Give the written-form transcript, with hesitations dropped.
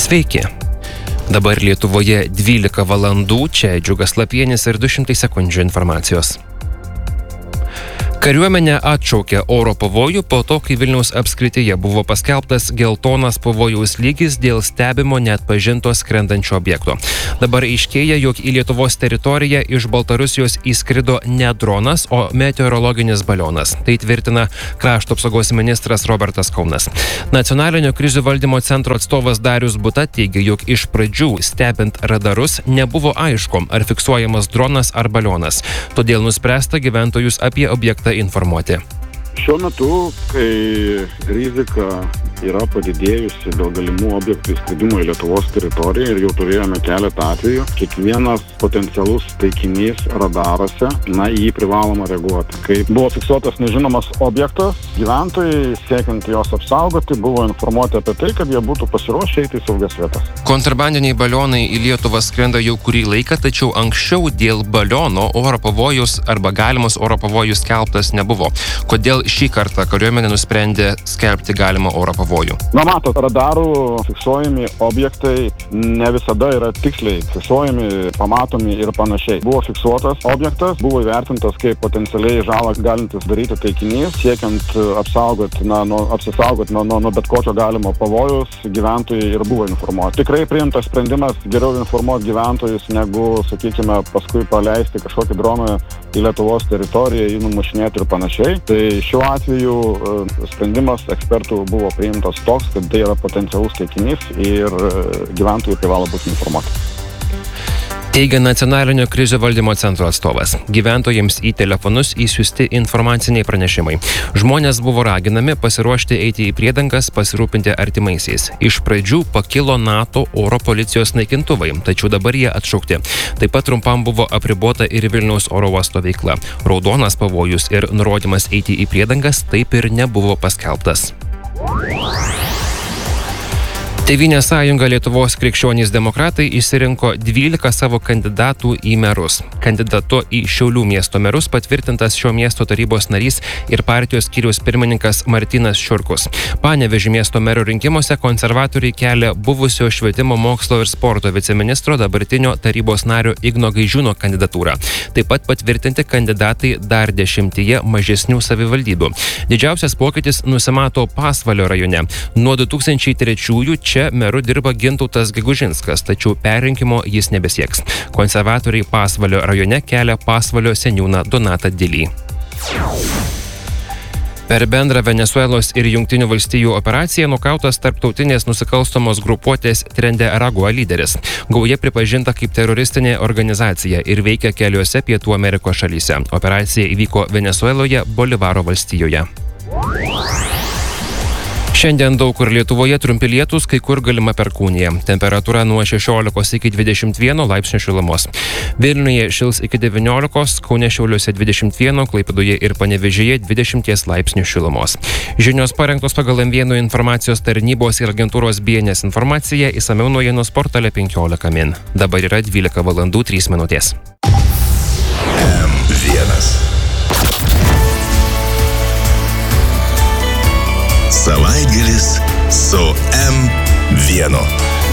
Sveiki. Dabar Lietuvoje 12 valandų, čia Džiugas Lapienis ir 200 sekundžių informacijos. Kariuomenė atšaukė oro pavojų po to, kai Vilniaus apskrityje buvo paskelbtas geltonas pavojaus lygis dėl stebimo neatpažinto skrendančio objekto. Dabar aiškėja, jog į Lietuvos teritoriją iš Baltarusijos įskrido ne dronas, o meteorologinis balionas. Tai tvirtina krašto apsaugos ministras Robertas Kaunas. Nacionalinio krizių valdymo centro atstovas Darius Buta teigia, jog iš pradžių stebint radarus nebuvo aišku, ar fiksuojamas dronas ar balionas. Todėl nuspręsta gyventojus apie objektą informuoti. Šiuo metu, kai rizika yra padidėjusi dėl galimų objektų įskridimo į Lietuvos teritoriją ir jau turėjome keletą atvejų, kiekvienas potencialus taikinys radaruose, jį privaloma reaguoti. Kai buvo fiksuotas nežinomas objektas, gyventojai, siekiant jos apsaugoti, buvo informuoti apie tai, kad jie būtų pasiruošę eiti į saugias vietas. Kontrabandiniai balionai į Lietuvą skrenda jau kurį laiką, tačiau anksčiau dėl baliono oro pavojus arba galimas oro pavojus skelbtas nebuvo. Kodėl šį kartą kariuomenė nusprendė skelbti galimą oro pavojų? Matot, radarų fiksuojami objektai ne visada yra tiksliai fiksuojami, pamatomi ir panašiai. Buvo fiksuotas objektas, buvo įvertintas kaip potencialiai žalą galintis daryti taikinys, siekiant apsisaugoti nuo bet kokio galimo pavojaus, gyventojai ir buvo informuoti. Tikrai priimtas sprendimas geriau informuoti gyventojus, negu, sakykime, paskui paleisti kažkokį droną į Lietuvos teritoriją, jį numušinėti ir panašiai. Tai šiuo atveju sprendimas ekspertų buvo priimtas toks, kad tai yra potencialus taikinys ir gyventojai privalo būti informuoti. Teigia Nacionalinio krizių valdymo centro atstovas. Gyventojams į telefonus įsiųsti informaciniai pranešimai. Žmonės buvo raginami pasiruošti eiti į priedangas, pasirūpinti artimaisiais. Iš pradžių pakilo NATO oro policijos naikintuvai, tačiau dabar jie atšaukti. Taip pat trumpam buvo apribota ir Vilniaus oro uosto veikla. Raudonas pavojus ir nurodymas eiti į priedangas taip ir nebuvo paskelbtas. Tėvynės sąjunga Lietuvos krikščionys demokratai išsirinko 12 savo kandidatų į merus. Kandidatu į Šiaulių miesto merus patvirtintas šio miesto tarybos narys ir partijos skyriaus pirmininkas Martynas Šiurkus. Panevėžio miesto mero rinkimuose konservatoriai kelia buvusio švietimo, mokslo ir sporto viceministro, dabartinio tarybos nario Igno Gaižiūno kandidatūrą. Taip pat patvirtinti kandidatai dar 10 mažesnių savivaldybių. Didžiausias pokytis nusimato Pasvalio rajone. Nuo 2003 čia meru dirba Gintautas Gegužinskas, tačiau perrinkimo jis nebesieks. Konservatoriai Pasvalio rajone kelia Pasvalio seniūną Donatą Dilį. Per bendrą Venesuelos ir Jungtinių valstijų operaciją nukautas tarptautinės nusikalstamos grupuotės Trende Aragua lyderis. Gauja pripažinta kaip teroristinė organizacija ir veikia keliose Pietų Amerikos šalyse. Operacija įvyko Venesueloje, Bolivaro valstijoje. Šiandien daug kur Lietuvoje trumpi lietūs, kai kur galima perkūnija. Temperatūra nuo 16 iki 21 laipsnių šilumos. Vilniuje šils iki 19, Kaune, Šiauliuose 21, Klaipėdoje ir Panevėžyje 20 laipsnių šilumos. Žinios parengtos pagal M1 informacijos tarnybos ir agentūros BNS informaciją, išsamiau naujienos portale 15 min. Dabar yra 12 valandų 3 minutės. M1. Savaitgalis su M1.